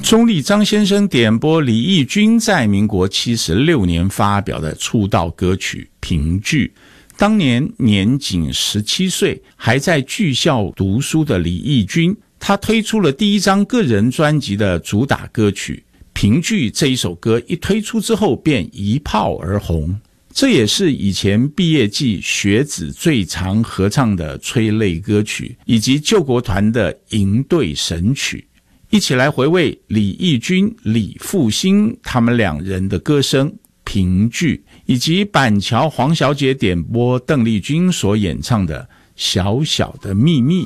中立张先生点播李翊君在民国76年发表的出道歌曲《凭据》。当年年仅17岁，还在剧校读书的李翊君，他推出了第一张个人专辑的主打歌曲《凭据》。这一首歌一推出之后便一炮而红，这也是以前毕业季学子最常合唱的催泪歌曲，以及救国团的营队神曲。一起来回味李翊君、李复兴他们两人的歌声《凭据》，以及板桥黄小姐点播邓丽君所演唱的《小小的秘密》。